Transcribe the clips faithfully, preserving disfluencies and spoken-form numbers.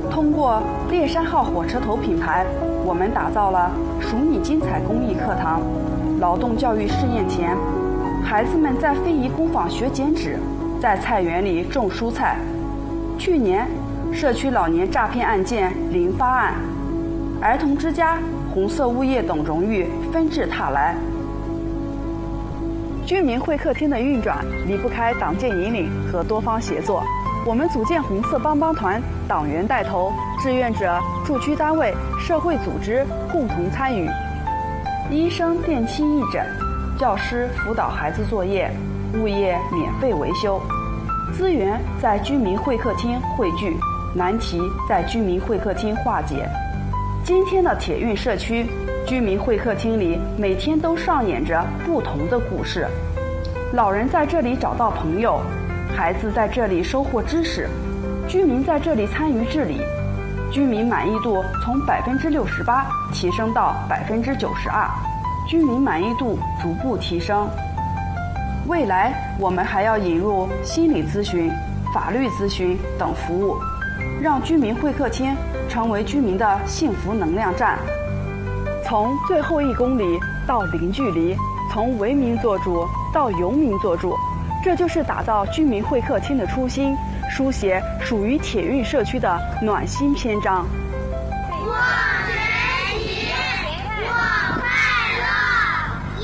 通过猎山号火车头品牌，我们打造了数你精彩公益课堂。劳动教育试验前，孩子们在非遗工坊学剪纸，在菜园里种蔬菜。去年，社区老年诈骗案件零发案，儿童之家、红色物业等荣誉纷至沓来。居民会客厅的运转离不开党建引领和多方协作。我们组建红色帮帮团，党员带头，志愿者、驻区单位、社会组织共同参与。医生定期义诊，教师辅导孩子作业，物业免费维修。资源在居民会客厅汇聚，难题在居民会客厅化解。今天的铁运社区居民会客厅里，每天都上演着不同的故事。老人在这里找到朋友，孩子在这里收获知识，居民在这里参与治理，居民满意度从百分之六十八提升到百分之九十二，居民满意度逐步提升。未来我们还要引入心理咨询、法律咨询等服务，让居民会客厅成为居民的幸福能量站。从最后一公里到零距离，从为民做主到由民做主，这就是打造居民会客厅的初心，书写属于铁运社区的暖心篇章。 我学习，我快乐，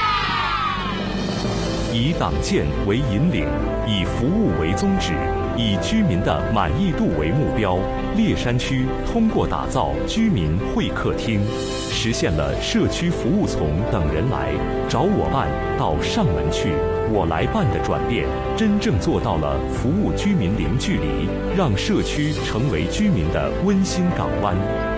耶！ 以党建为引领，以服务为宗旨，以居民的满意度为目标，猎山区通过打造居民会客厅，实现了社区服务从等人来、找我办到上门去、我来办的转变，真正做到了服务居民零距离，让社区成为居民的温馨港湾。